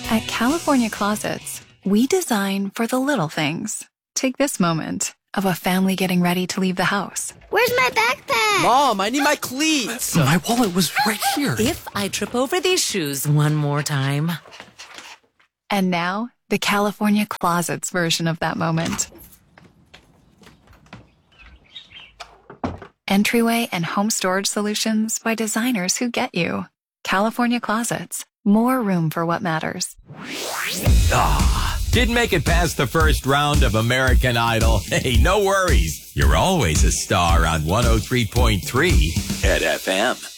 At California Closets, we design for the little things. Take this moment of a family getting ready to leave the house. Where's my backpack? Mom, I need my cleats. My wallet was right here. If I trip over these shoes one more time. And now, the California Closets version of that moment. Entryway and home storage solutions by designers who get you. California Closets. More room for what matters. Didn't make it past the first round of American Idol? Hey, no worries. You're always a star on 103.3 at FM.